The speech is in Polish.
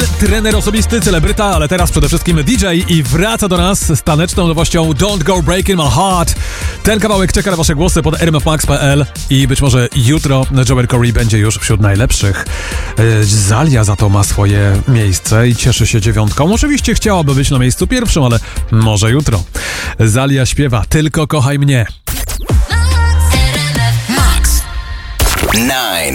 PL, trener osobisty, celebryta, ale teraz przede wszystkim DJ i wraca do nas z taneczną nowością Don't Go Breaking My Heart. Ten kawałek czeka na wasze głosy pod rmfmax.pl i być może jutro Joel Corey będzie już wśród najlepszych. Zalia za to ma swoje miejsce i cieszy się 9. Oczywiście chciałaby być na miejscu pierwszym, ale może jutro. Zalia śpiewa Tylko kochaj mnie. Max 9.